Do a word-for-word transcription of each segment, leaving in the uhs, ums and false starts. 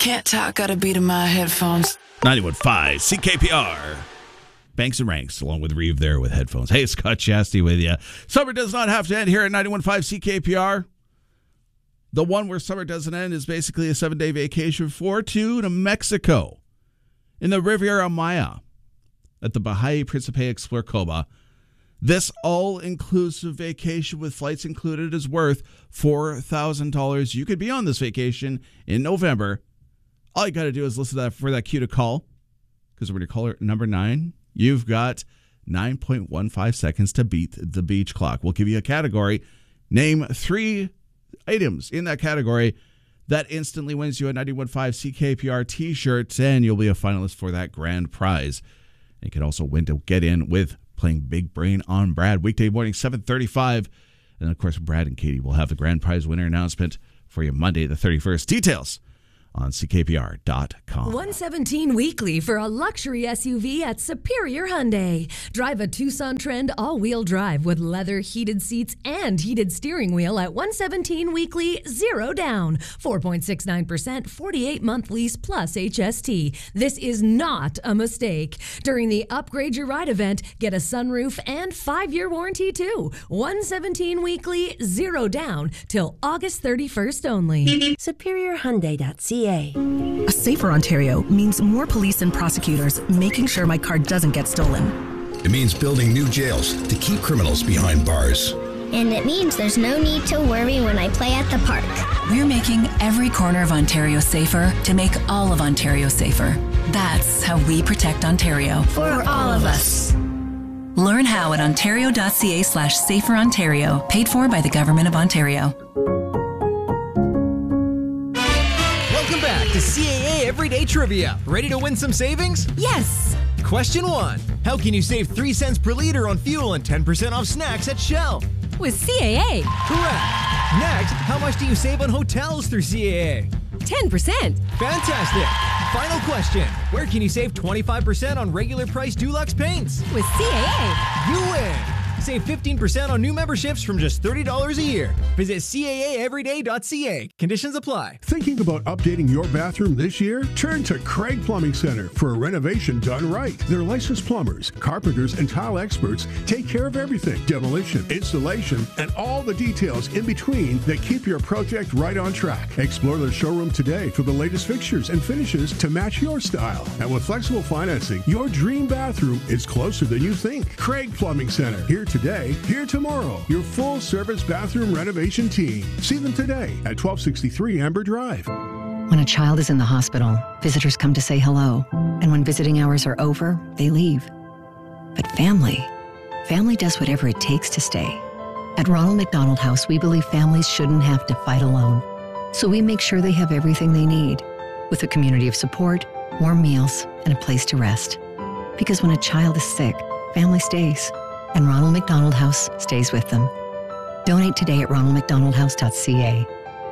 Can't talk, got a beat in my headphones. ninety-one point five C K P R. Banks and Ranks, along with Reeve there with headphones. Hey, Scott Chastity with you. Summer does not have to end here at ninety-one point five C K P R. The one where summer doesn't end is basically a seven-day vacation for two to Mexico in the Riviera Maya at the Bahia Principe Explore Coba. This all-inclusive vacation with flights included is worth four thousand dollars. You could be on this vacation in November. All you got to do is listen to that for that cue to call, because when you call number nine, you've got nine point one five seconds to beat the beach clock. We'll give you a category. Name three items in that category. That instantly wins you a ninety-one point five C K P R t-shirt, and you'll be a finalist for that grand prize. And you can also win to get in with playing Big Brain on Brad, weekday morning, seven thirty-five. And, of course, Brad and Katie will have the grand prize winner announcement for you Monday the thirty-first. Details on C K P R dot com. one seventeen weekly for a luxury S U V at Superior Hyundai. Drive a Tucson Trend all-wheel drive with leather heated seats and heated steering wheel at one seventeen weekly, zero down. four point six nine percent, forty-eight month lease plus H S T. This is not a mistake. During the Upgrade Your Ride event, get a sunroof and five-year warranty too. one seventeen weekly, zero down till August thirty-first only. Superior Hyundai dot C A. A safer Ontario means more police and prosecutors making sure my car doesn't get stolen. It means building new jails to keep criminals behind bars. And it means there's no need to worry when I play at the park. We're making every corner of Ontario safer to make all of Ontario safer. That's how we protect Ontario. For all of us. Learn how at ontario.ca slash safer Ontario. Paid for by the Government of Ontario. Welcome back to C A A Everyday Trivia. Ready to win some savings? Yes! Question one. How can you save three cents per liter on fuel and ten percent off snacks at Shell? With C A A. Correct. Next, how much do you save on hotels through C A A? ten percent. Fantastic. Final question. Where can you save twenty-five percent on regular price Dulux paints? With C A A. You win. Save fifteen percent on new memberships from just thirty dollars a year. Visit C A A everyday dot C A. Conditions apply. Thinking about updating your bathroom this year? Turn to Craig Plumbing Center for a renovation done right. Their licensed plumbers, carpenters, and tile experts take care of everything: demolition, installation, and all the details in between that keep your project right on track. Explore their showroom today for the latest fixtures and finishes to match your style. And with flexible financing, your dream bathroom is closer than you think. Craig Plumbing Center, here today, here tomorrow. Your full-service bathroom renovation team. See them today at twelve sixty-three Amber Drive. When a child is in the hospital, visitors come to say hello. And when visiting hours are over, they leave. But family, family does whatever it takes to stay. At Ronald McDonald House, we believe families shouldn't have to fight alone. So we make sure they have everything they need, with a community of support, warm meals, and a place to rest. Because when a child is sick, family stays. And Ronald McDonald House stays with them. Donate today at ronald mcdonald house dot c a.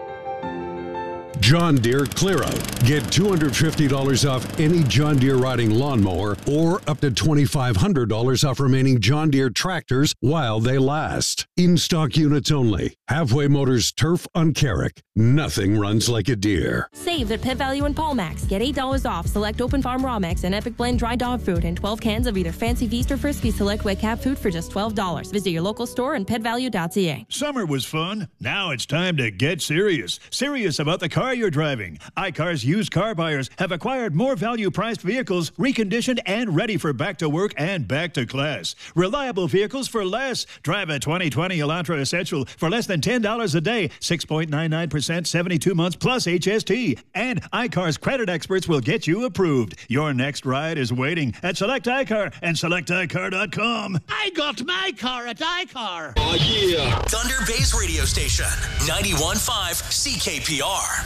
John Deere Clear Out. Get two hundred fifty dollars off any John Deere riding lawnmower or up to twenty-five hundred dollars off remaining John Deere tractors while they last. In-stock units only. Halfway Motors Turf on Carrick. Nothing runs like a Deere. Save at Pet Value and Paulmax. Get eight dollars off select Open Farm Raw Mix and Epic Blend dry dog food and twelve cans of either Fancy Feast or Frisky Select wet cat food for just twelve dollars. Visit your local store and pet value dot c a. Summer was fun. Now it's time to get serious. Serious about the car you're driving. iCar's used car buyers have acquired more value-priced vehicles, reconditioned and ready for back to work and back to class. Reliable vehicles for less. Drive a twenty twenty Elantra Essential for less than ten dollars a day, six point nine nine percent, seventy-two months plus H S T. And iCar's credit experts will get you approved. Your next ride is waiting at Select iCar and select i car dot com. I got my car at iCar. Oh, yeah. Thunder Bay's radio station, ninety-one point five C K P R.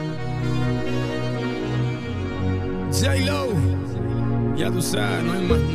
J-Lo, ya tú sabes, no hay más nada.